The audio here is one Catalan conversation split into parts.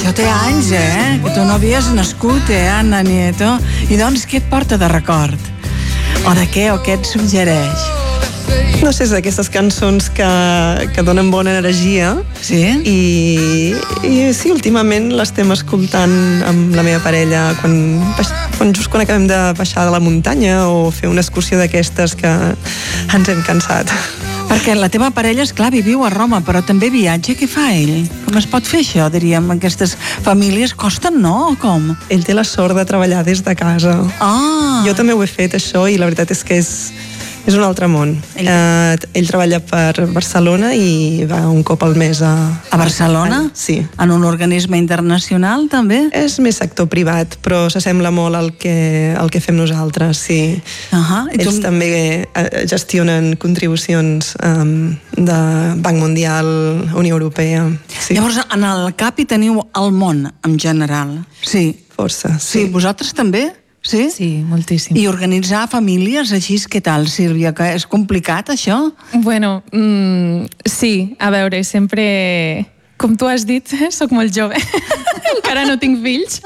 això té anys, que tu no havies nascut, Anna Nieto. I doncs què et porta de record? O de què, o què et suggereix? No sé, és d'aquestes cançons que donen bona energia. Sí? I sí, últimament l'estem escoltant amb la meva parella just quan acabem de baixar de la muntanya o fer una excursió d'aquestes que ens hem cansat. Perquè la teva parella, esclar, viu a Roma, però també viatja. Què fa ell? Com es pot fer això, diríem? Aquestes famílies costen, no? O com? Ell té la sort de treballar des de casa. Ah! Jo també ho he fet, això, i la veritat és que és un altre món. Ell treballa per Barcelona i va un cop al mes a Barcelona? Sí. En un organisme internacional, també? És més sector privat, però s'assembla molt al que fem nosaltres, sí. Ells també gestionen contribucions de Banc Mundial, Unió Europea. Sí. Llavors, en el cap hi teniu el món, en general. Sí. Força, sí. Vosaltres també? Sí? Sí, moltíssim. I organitzar famílies així, què tal, Sílvia? Que és complicat, això? Bueno, sí, a veure, sempre... Com tu has dit, soc molt jove. Encara no tinc fills.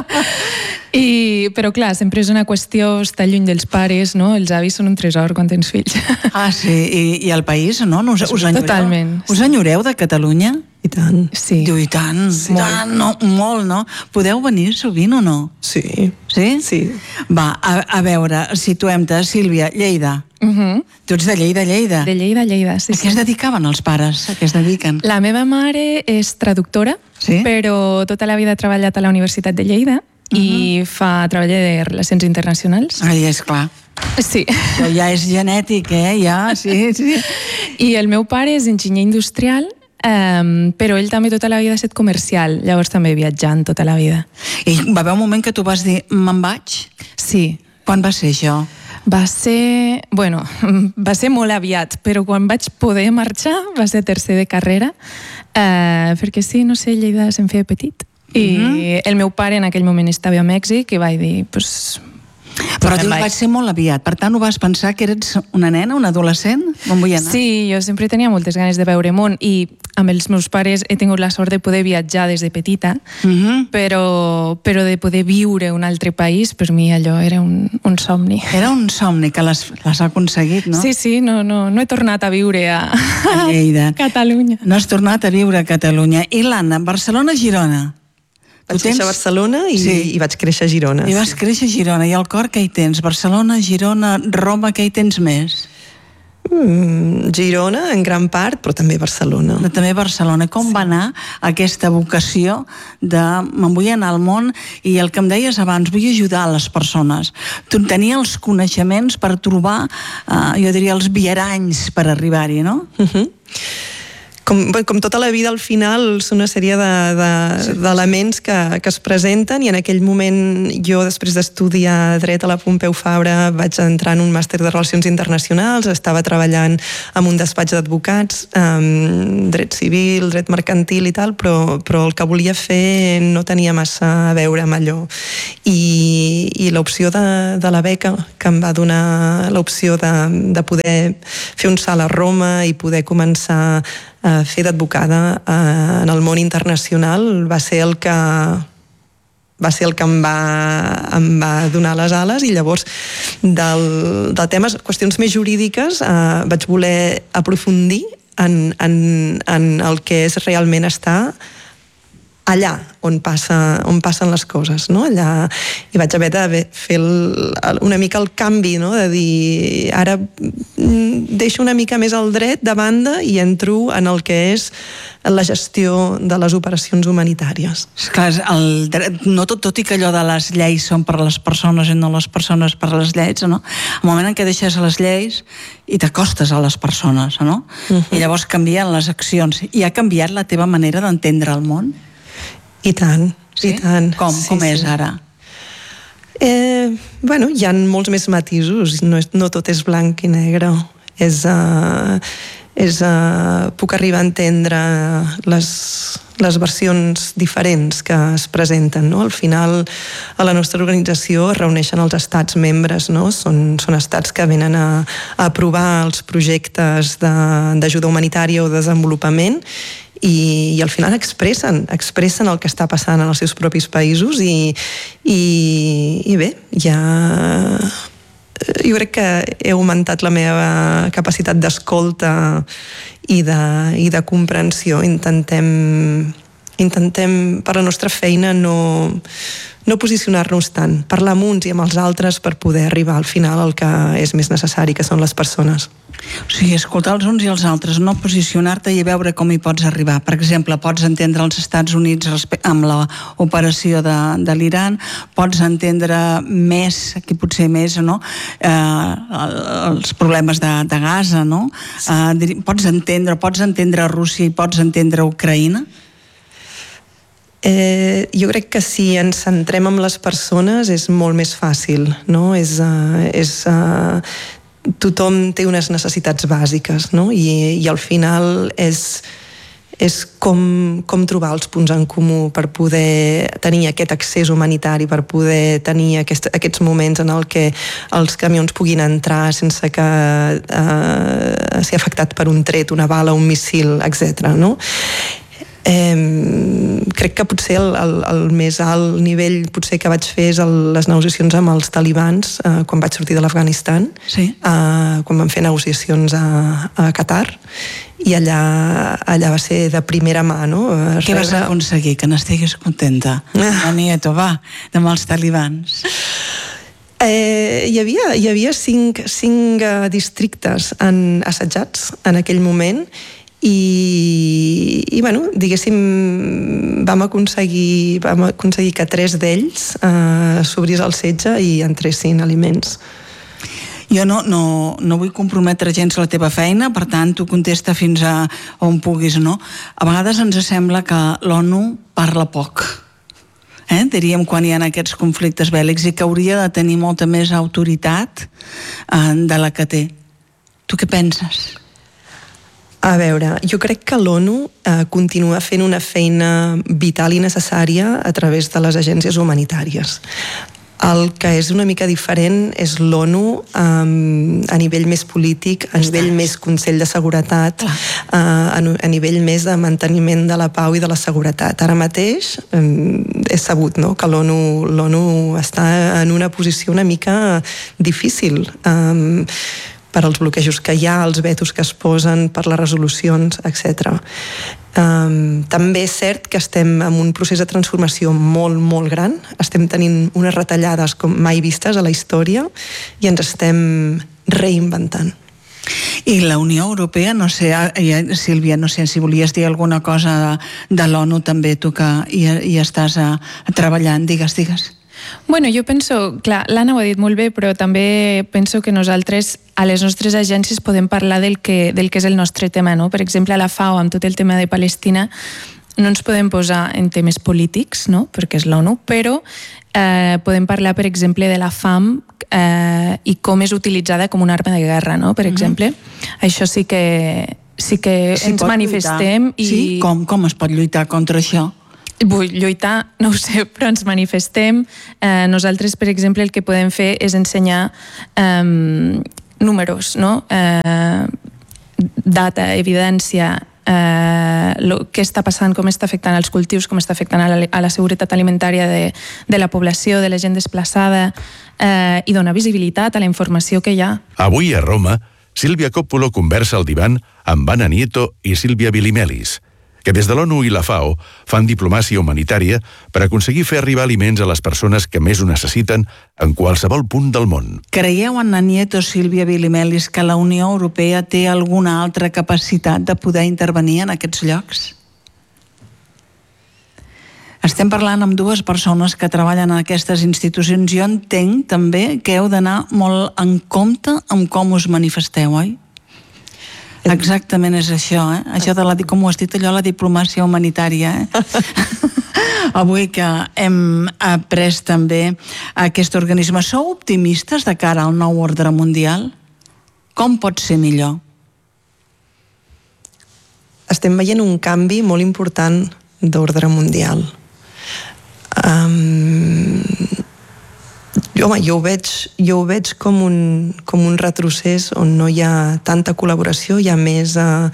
Però clar, sempre és una qüestió estar lluny dels pares, no? Els avis són un tresor quan tens fills. Ah, sí, i el país, no? Us enyoreu? Totalment. Us enyoreu de Catalunya? I tant. Sí. Diu, i tant, sí. Molt, no? Podeu venir sovint o no? Sí. Sí? Sí. Va, a veure, situem-te, Sílvia, Lleida. Tu ets de Lleida. De Lleida, sí. A què es dedicaven els pares? A què es dediquen? La meva mare és traductora, sí? Però tota la vida ha treballat a la Universitat de Lleida i treballa de Relacions Internacionals. Ai, és clar. Sí. Això ja és genètic, ja, sí. I el meu pare és enginyer industrial, però ell també tota la vida ha estat comercial, llavors també viatjant tota la vida. I va haver un moment que tu vas dir, me'n vaig? Sí. Quan va ser això? Va ser molt aviat, però quan vaig poder marxar va ser tercer de carrera, perquè sí, no sé, Lleida se'm feia petit. I el meu pare en aquell moment estava a Mèxic i vaig dir, doncs... Però dius, vaig ser molt aviat, per tant ho vas pensar que eres una nena, un adolescent? On vull anar? Sí, jo sempre tenia moltes ganes de veure món i amb els meus pares he tingut la sort de poder viatjar des de petita, però de poder viure un altre país, per mi allò era un somni. Era un somni que l'has aconseguit, no? Sí, no he tornat a viure a Lleida. Catalunya. No has tornat a viure a Catalunya. I l'Anna, Barcelona-Girona? Vaig néixer a Barcelona i vaig créixer a Girona. I vas créixer a Girona. I al cor què hi tens? Barcelona, Girona, Roma, què hi tens més? Girona, en gran part, però també Barcelona. També Barcelona. Com va anar aquesta vocació de me'n vull anar al món i el que em deies abans, vull ajudar les persones. Tu tenies els coneixements per trobar, jo diria, els viaranys per arribar-hi, no? Com tota la vida, al final són una sèrie d'elements que es presenten i en aquell moment jo, després d'estudiar dret a la Pompeu Fabra, vaig entrar en un màster de Relacions Internacionals, estava treballant en un despatx d'advocats, dret civil, dret mercantil i tal, però el que volia fer no tenia massa a veure amb allò. I l'opció de la beca, que em va donar l'opció de poder fer un salt a Roma i poder començar a fer d'advocada en el món internacional, va ser el que em va donar les ales. I llavors de temes, qüestions més jurídiques, vaig voler aprofundir en el que és realment estar allà on passen les coses, no? Allà, i vaig haver de fer una mica el canvi, no? De dir, ara deixo una mica més el dret de banda i entro en el que és la gestió de les operacions humanitàries. Esclar, no tot i que allò de les lleis són per les persones i no les persones per les lleis, no? El moment en què deixes les lleis i t'acostes a les persones, no? I llavors canvien les accions. I ha canviat la teva manera d'entendre el món? I tant, sí? I tant. Com és ara? Bueno, hi ha molts més matisos, no tot és blanc i negre. Puc arribar a entendre les versions diferents que es presenten, no? Al final, a la nostra organització es reuneixen els estats membres, no? Són estats que venen a aprovar els projectes d'ajuda humanitària o desenvolupament i al final expressen el que està passant en els seus propis països i bé, ja jo crec que he augmentat la meva capacitat d'escolta i de comprensió. Intentem per la nostra feina no posicionar-nos tant, parlar amb uns i amb els altres per poder arribar al final al que és més necessari, que són les persones. O sigui, escoltar els uns i els altres, no posicionar-te i veure com hi pots arribar. Per exemple, pots entendre els Estats Units amb l'operació de l'Iran, pots entendre més, aquí potser més, no? Els problemes de Gaza, no? Pots entendre Rússia i pots entendre Ucraïna? Jo crec que si ens centrem en les persones és molt més fàcil, no? Tothom té unes necessitats bàsiques, no? I al final és com trobar els punts en comú per poder tenir aquest accés humanitari, per poder tenir aquests moments en el que els camions puguin entrar sense que ser afectat per un tret, una bala, un míssil, etc. No? Crec que potser el més alt nivell potser que vaig fer és les negociacions amb els talibans quan vaig sortir de l'Afganistan, sí. Quan vam fer negociacions a Qatar, i allà va ser de primera mà, no? Què vas aconseguir? Que n'estiguis contenta? Nieto, va, amb els talibans. Hi havia cinc districtes assetjats en aquell moment i bueno, diguéssim, vam aconseguir que 3 d'ells s'obrís el setge i entressin aliments. Jo no vull comprometre gens la teva feina, per tant, tu contesta fins a on puguis, no? A vegades ens sembla que l'ONU parla poc, diríem, quan hi ha aquests conflictes bèl·lics, i que hauria de tenir molta més autoritat de la que té. Tu què penses? A veure, jo crec que l'ONU continua fent una feina vital i necessària a través de les agències humanitàries. El que és una mica diferent és l'ONU a nivell més polític, a nivell més Consell de Seguretat, a nivell més de manteniment de la pau i de la seguretat. Ara mateix és sabut, no?, que l'ONU està en una posició una mica difícil per als bloquejos que hi ha, els vetos que es posen, per les resolucions, etc. També és cert que estem en un procés de transformació molt, molt gran. Estem tenint unes retallades com mai vistes a la història i ens estem reinventant. I la Unió Europea, no sé, Sílvia, no sé si volies dir alguna cosa de l'ONU també, tu que hi estàs treballant, digues. Bueno, jo penso, clar, l'Anna ho ha dit molt bé, però també penso que nosaltres a les nostres agències podem parlar del que és el nostre tema, no? Per exemple, a la FAO, amb tot el tema de Palestina, no ens podem posar en temes polítics, no?, perquè és l'ONU, però podem parlar, per exemple, de la fam i com és utilitzada com una arma de guerra, no?, per exemple. Això sí que ens manifestem. Sí? Com es pot lluitar contra això? Vull lluitar, no ho sé, però ens manifestem. Nosaltres, per exemple, el que podem fer és ensenyar números, no? Data, evidència, què està passant, com està afectant els cultius, com està afectant a la seguretat alimentària de la població, de la gent desplaçada, i donar visibilitat a la informació que hi ha. Avui a Roma, Sílvia Coppolo conversa al divan amb Anna Nieto i Sílvia Bilimelis, que des de l'ONU i la FAO fan diplomàcia humanitària per aconseguir fer arribar aliments a les persones que més ho necessiten en qualsevol punt del món. Creieu, Anna Nieto, Sílvia Bilimelis, que la Unió Europea té alguna altra capacitat de poder intervenir en aquests llocs? Estem parlant amb 2 persones que treballen en aquestes institucions. Jo entenc també que heu d'anar molt en compte amb com us manifesteu, oi? Exactament és això, això de com ho has dit allò, la diplomàcia humanitària, Avui que hem après també aquest organisme. Sou optimistes de cara al nou ordre mundial? Com pot ser millor? Estem veient un canvi molt important d'ordre mundial. Home, jo ho veig com un retrocés on no hi ha tanta col·laboració, hi ha més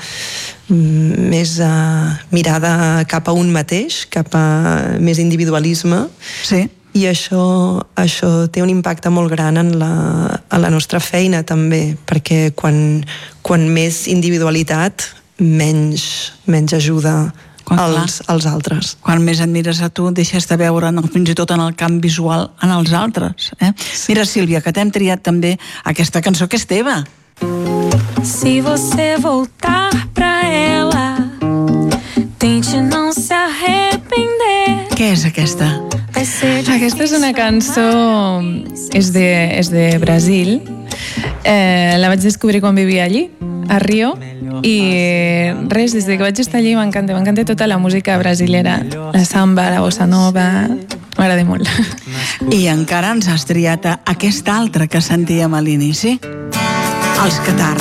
mirada cap a un mateix, cap a més individualisme. Sí. I això té un impacte molt gran en la nostra feina també, perquè quan més individualitat, menys ajuda als altres. Quan més et mires a tu, deixes de veure fins i tot en el camp visual en els altres. Sí. Mira, Sílvia, que t'hem triat també aquesta cançó que és teva. Se você voltar pra ela, tente não se arrepender. Què és aquesta? Aquesta és una cançó, és de Brasil. La vaig descobrir quan vivia allí, a Rio, i res, des que vaig estar allí m'encanta tota la música brasilera, la samba, la bossa nova, m'agrada molt. I encara ens has triat aquesta altra que sentíem a l'inici, els Catarres.